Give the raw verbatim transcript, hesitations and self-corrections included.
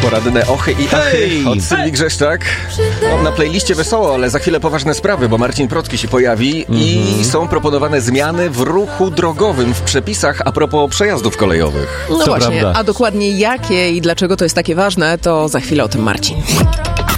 Poradne ochy i achy Hej! od Sylwii Grzeszczak. No, na playliście wesoło, ale za chwilę poważne sprawy, bo Marcin Procki się pojawi mm-hmm. i są proponowane zmiany w ruchu drogowym, w przepisach a propos przejazdów kolejowych. No Co właśnie, prawda. a dokładnie jakie i dlaczego to jest takie ważne, to za chwilę o tym Marcin.